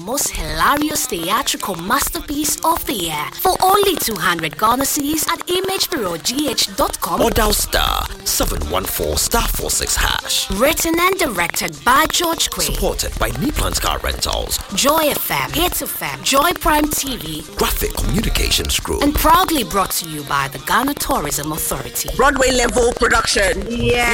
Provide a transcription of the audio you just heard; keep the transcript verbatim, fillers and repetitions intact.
most hilarious theatrical masterpiece of the year for only two hundred Ghana cedis at image bureau g h dot com or dial star seven one four star four six hash. Written and directed by George Quay. Supported by Niplan's Car Rentals, Joy F M, Hits F M, Joy Prime T V, Graphic Communications Group, and proudly brought to you by the Ghana Tourism Authority. Broadway level production. Yeah.